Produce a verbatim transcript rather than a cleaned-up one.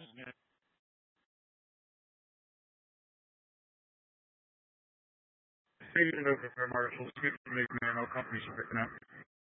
Station over for Marshall. Skip from the man. All companies are picking up.